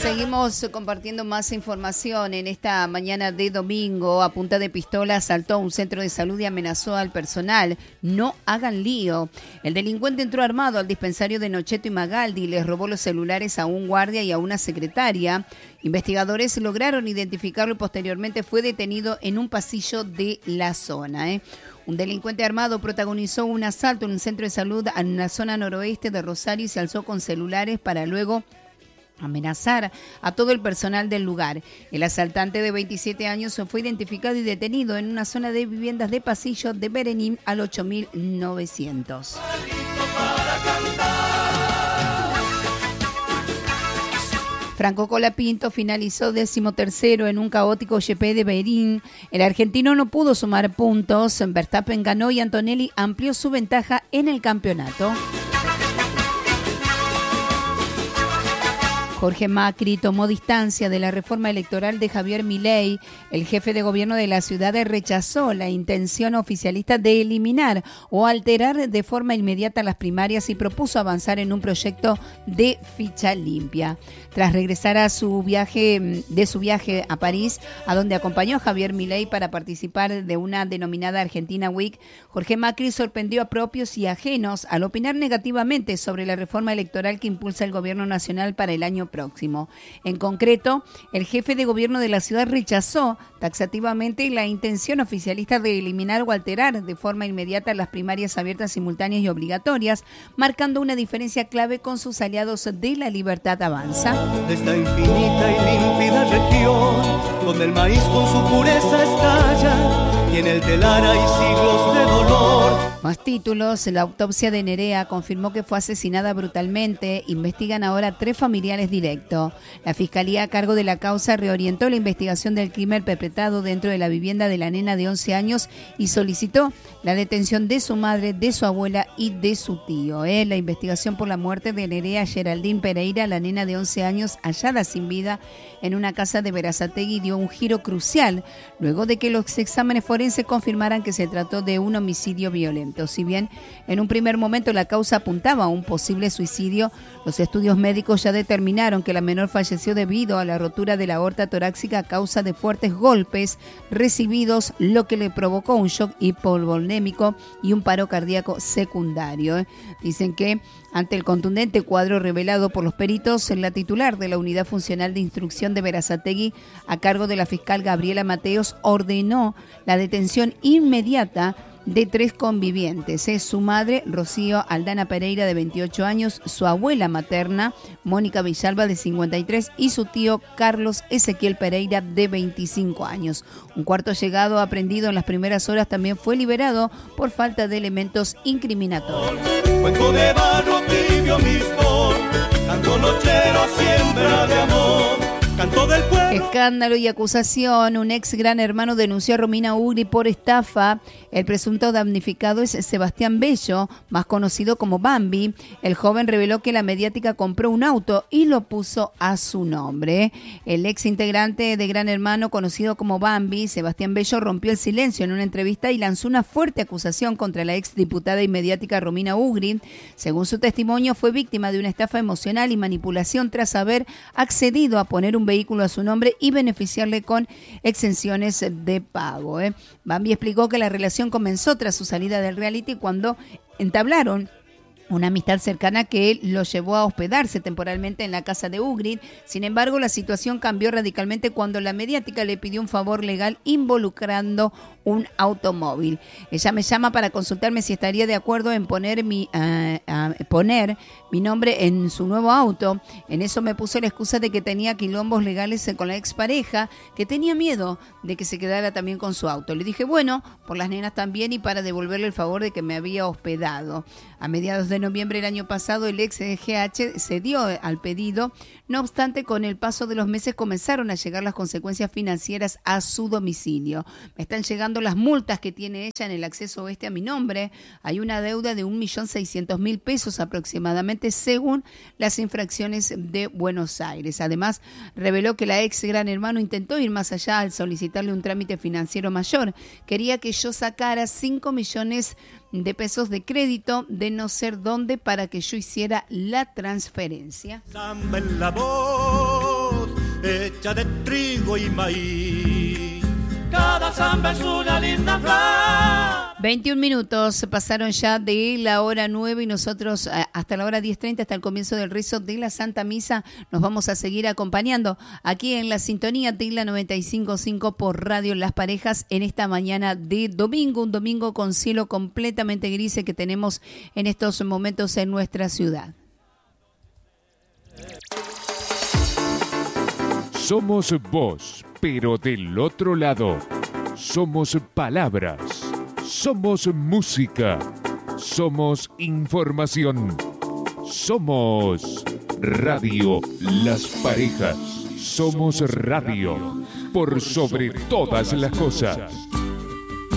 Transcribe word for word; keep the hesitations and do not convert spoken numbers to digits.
Seguimos compartiendo más información. En esta mañana de domingo, a punta de pistola, asaltó un centro de salud y amenazó al personal. No hagan lío. El delincuente entró armado al dispensario de Nocheto y Magaldi y les robó los celulares a un guardia y a una secretaria. Investigadores lograron identificarlo y posteriormente fue detenido en un pasillo de la zona. ¿eh? Un delincuente armado protagonizó un asalto en un centro de salud en la zona noroeste de Rosario y se alzó con celulares para luego amenazar a todo el personal del lugar. El asaltante de veintisiete años fue identificado y detenido en una zona de viviendas de pasillo de Berenín al ocho mil novecientos. Franco Colapinto finalizó decimotercero en un caótico G P de Bahrein. El argentino no pudo sumar puntos. Verstappen ganó y Antonelli amplió su ventaja en el campeonato. Jorge Macri tomó distancia de la reforma electoral de Javier Milei. El jefe de gobierno de la ciudad rechazó la intención oficialista de eliminar o alterar de forma inmediata las primarias y propuso avanzar en un proyecto de ficha limpia. Tras regresar a su viaje, de su viaje a París, a donde acompañó a Javier Milei para participar de una denominada Argentina Week, Jorge Macri sorprendió a propios y ajenos al opinar negativamente sobre la reforma electoral que impulsa el gobierno nacional para el año próximo. En concreto, el jefe de gobierno de la ciudad rechazó taxativamente la intención oficialista de eliminar o alterar de forma inmediata las primarias abiertas, simultáneas y obligatorias, marcando una diferencia clave con sus aliados de La Libertad Avanza. De esta infinita y límpida región, donde el maíz con su pureza estalla, y en el telar hay siglos de dolor. Más títulos. La autopsia de Nerea confirmó que fue asesinada brutalmente. Investigan ahora tres familiares directos. La Fiscalía a cargo de la causa reorientó la investigación del crimen perpetrado dentro de la vivienda de la nena de once años y solicitó la detención de su madre, de su abuela y de su tío. ¿eh? La investigación por la muerte de Nerea Geraldine Pereira, la nena de once años hallada sin vida en una casa de Berazategui, dio un giro crucial luego de que los exámenes forenses confirmaran que se trató de un homicidio violento. Si bien en un primer momento la causa apuntaba a un posible suicidio, los estudios médicos ya determinaron que la menor falleció debido a la rotura de la aorta torácica a causa de fuertes golpes recibidos, lo que le provocó un shock hipovolémico y un paro cardíaco secundario. ¿eh? Dicen que ante el contundente cuadro revelado por los peritos, la titular de la Unidad Funcional de Instrucción de Berazategui, a cargo de la fiscal Gabriela Mateos, ordenó la detención inmediata de tres convivientes, ¿eh? su madre, Rocío Aldana Pereira, de veintiocho años, su abuela materna, Mónica Villalba, de cincuenta y tres, y su tío, Carlos Ezequiel Pereira, de veinticinco años. Un cuarto llegado aprendido en las primeras horas también fue liberado por falta de elementos incriminatorios. Cuenco de barro tibio mismo, canto nochero, siembra de amor. Canto del pueblo. Escándalo y acusación. Un ex gran hermano denunció a Romina Ugri por estafa. El presunto damnificado es Sebastián Bello, más conocido como Bambi. El joven reveló que la mediática compró un auto y lo puso a su nombre. El ex integrante de Gran Hermano, conocido como Bambi, Sebastián Bello, rompió el silencio en una entrevista y lanzó una fuerte acusación contra la ex diputada y mediática Romina Ugri. Según su testimonio, fue víctima de una estafa emocional y manipulación tras haber accedido a poner un vehículo a su nombre y beneficiarle con exenciones de pago. ¿eh? Bambi explicó que la relación comenzó tras su salida del reality cuando entablaron una amistad cercana que él lo llevó a hospedarse temporalmente en la casa de Ugri. Sin embargo, la situación cambió radicalmente cuando la mediática le pidió un favor legal involucrando un automóvil. Ella me llama para consultarme si estaría de acuerdo en poner mi, uh, uh, poner mi nombre en su nuevo auto. En eso me puso la excusa de que tenía quilombos legales con la expareja, que tenía miedo de que se quedara también con su auto. Le dije, bueno, por las nenas también y para devolverle el favor de que me había hospedado. A mediados de noviembre del año pasado, el ex G H cedió al pedido. No obstante, con el paso de los meses comenzaron a llegar las consecuencias financieras a su domicilio. Me están llegando las multas que tiene ella en el acceso oeste a mi nombre. Hay una deuda de un millón seiscientos mil pesos aproximadamente, según las infracciones de Buenos Aires. Además, reveló que la ex Gran Hermano intentó ir más allá al solicitarle un trámite financiero mayor. Quería que yo sacara cinco millones de pesos de crédito de no ser dónde para que yo hiciera la transferencia. Samba en la voz, hecha de trigo y maíz. Cada zamba es una linda flor. veintiún minutos pasaron ya de la hora nueve y nosotros hasta la hora diez treinta, hasta el comienzo del rezo de la Santa Misa, nos vamos a seguir acompañando aquí en la sintonía de la noventa y cinco punto cinco por Radio Las Parejas en esta mañana de domingo, un domingo con cielo completamente gris que tenemos en estos momentos en nuestra ciudad. Somos voz, pero del otro lado. Somos palabras. Somos música. Somos información. Somos Radio Las Parejas. Somos radio. Por sobre todas las cosas.